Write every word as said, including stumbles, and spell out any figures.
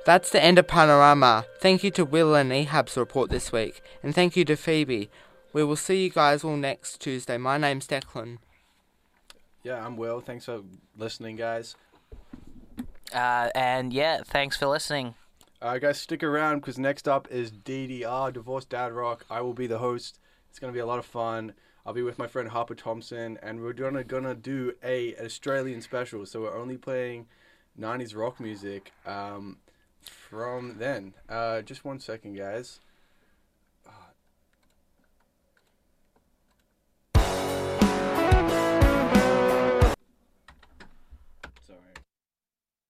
That's the end of Panorama. Thank you to Will and Ehab's report this week, and thank you to Phoebe. We will see you guys all next Tuesday. My name's Declan. Yeah, I'm Will. Thanks for listening, guys. Uh, and yeah, thanks for listening. Uh, guys, stick around because next up is D D R, Divorced Dad Rock. I will be the host. It's going to be a lot of fun. I'll be with my friend Harper Thompson, and we're gonna gonna do a an Australian special. So we're only playing nineties rock music um, from then. Uh, just one second, guys.